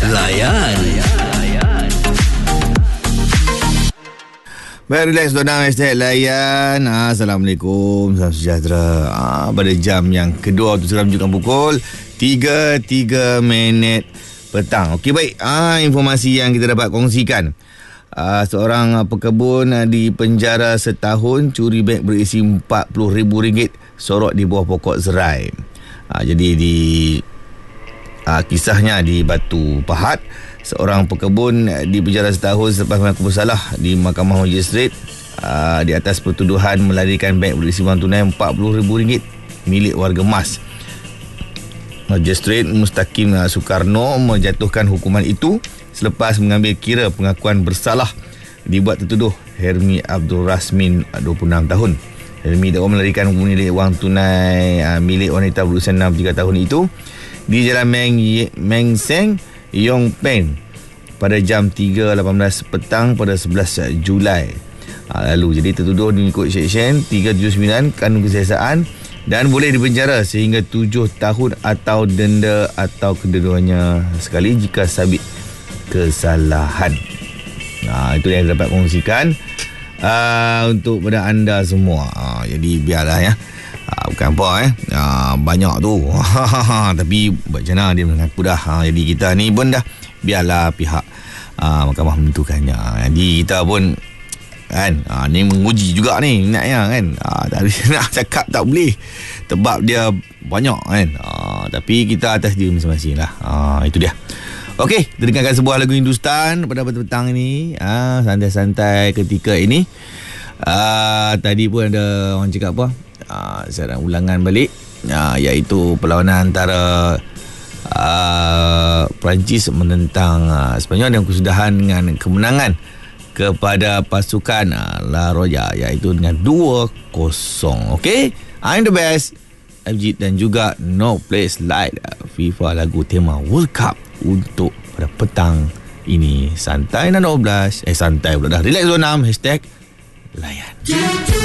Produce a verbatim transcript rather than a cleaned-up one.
Layan. Baik, relax donang hashtag layan. ah, Assalamualaikum, salam sejahtera. ah, Pada jam yang kedua tu sekarang menunjukkan pukul tiga tiga minit petang. Okey, baik. ah, Informasi yang kita dapat kongsikan. ah, Seorang ah, pekebun ah, di penjara setahun curi beg berisi empat puluh ribu ringgit sorok di bawah pokok serai. ah, Jadi di ah, kisahnya di Batu Pahat, seorang pekebun di penjara setahun selepas mengaku bersalah di Mahkamah Magistrate uh, di atas pertuduhan melarikan beg berisi wang tunai empat puluh ribu ringgit milik warga Mas. Magistrate Mustaqim Soekarno menjatuhkan hukuman itu selepas mengambil kira pengakuan bersalah dibuat tertuduh Hermi Abdul Rasmin, dua puluh enam tahun. Hermi dakwa melarikan milik wang tunai uh, milik wanita berusia enam puluh tiga tahun itu di Jalan Meng, Meng Seng Yong Pen pada jam tiga lapan belas petang pada sebelas Julai ha, lalu. Jadi tertuduh mengikut Seksyen tiga tujuh sembilan Kanun Kesiasaan dan boleh dipenjara sehingga tujuh tahun atau denda atau kedua-duanya sekali jika sabit kesalahan. ha, Itu yang dapat kongsikan uh, untuk pada anda semua. ha, Jadi biarlah ya. Ha, bukan apa eh ha, banyak tu tapi buat macam mana dia mengaku dah. ha, Jadi kita ni pun dah biarlah pihak ha, mahkamah menentukannya. Jadi kita pun kan ha, ni menguji juga ni minatnya kan. ha, Tak nak cakap tak boleh sebab dia banyak kan. ha, Tapi kita atas diri masing-masing lah. ha, Itu dia. Okey, kita dengarkan sebuah lagu Hindustan pada petang ini. ha, Santai-santai ketika ini. ha, Tadi pun ada orang cakap apa, Uh, saya ulangan balik, uh, iaitu perlawanan antara uh, Perancis menentang uh, Sepanyol dan kesudahan dengan kemenangan kepada pasukan uh, La Roya, iaitu dengan dua kosong. Okey, I'm the best F G dan juga No Place Like uh, FIFA, lagu tema World Cup untuk pada petang ini. Santai dan dua belas Eh santai pula dah. Relax zone enam Hashtag layan.